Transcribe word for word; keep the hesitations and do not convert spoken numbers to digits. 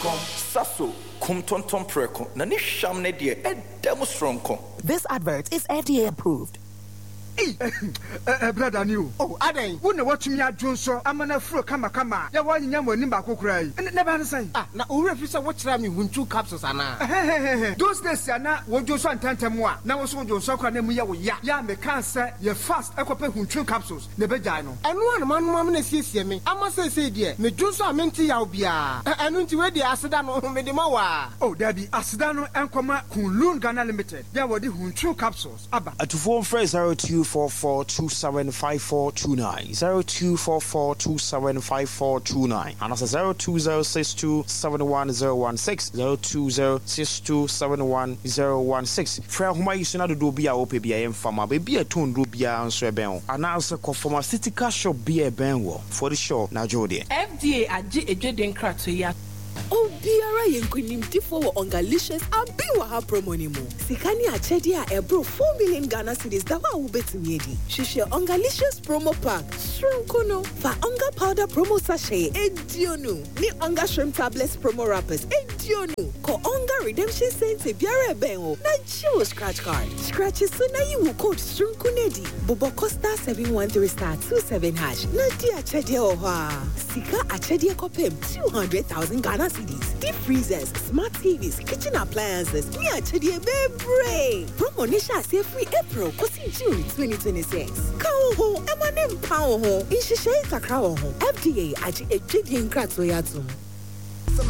Sasso, kum tonton preko, nani sham ne die, e demonstronko. This advert is F D A approved. Hey, uh, brother new. Oh, Aden, wouldn't watch me at Johnson. I'm an afro kama kama. Ya one yam when Nimba cry. And never say, ah, now, Urefisa, what time you win two capsules, Anna. Those days, Anna, what you want Tantamwa. Now, so you so can name ya, ya, me cancer, your fast, I could pay two capsules, never dino. And one man, woman, says, me, I must say, dear, me Johnson, I meant to yaubia. I mean to ready Asadano, Medimawa. Oh, there be Asadano and Coma, Kunlun Ghana Limited. There were the two capsules. Abba. To form phrase zero two four four two seven five four two nine zero two four four two seven five four two nine and that's zero two zero six two seven one zero one six zero two zero six two seven one zero one six. Fra homa yisuna do bia wo pe bia yem fama be bia ton do bia nso e ben ana also ko pharmaceutical shop bia ben wo for the show na jode F D A agi ejeden krato ya Obiara yenkunim tifo wo ongalicious abi wa ha promo ni mu. Sikani achedi a ebro four million Ghana cedis da wa ubetumi edi. Shishe ongalicious promo pack. Shrimp no fa onga powder promo sachet edionu. Ni onga shrimp tablets promo wrappers edionu. Ko onga redemption cents biara benwo. Na chiwo scratch card. Scratch so na you code shrimp kunedi. Bobo Costa seven one three star two seven hash. Na di achedi o ha. Sika achedi kopem two hundred thousand Ghana cedis, deep freezers, smart T Vs, kitchen appliances. Me achedi bebre. Promo nisha say free April kosi June twenty twenty-six. Kawo ho, emanem pawo ho. Inshishe kakra ho. F D A aji ejidi nkrato yatum.